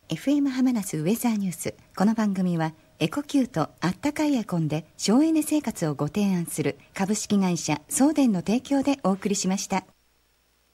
FM 浜那須ウェザーニュース。この番組はエコキュートあったかいエアコンで省エネ生活をご提案する株式会社送電の提供でお送りしました。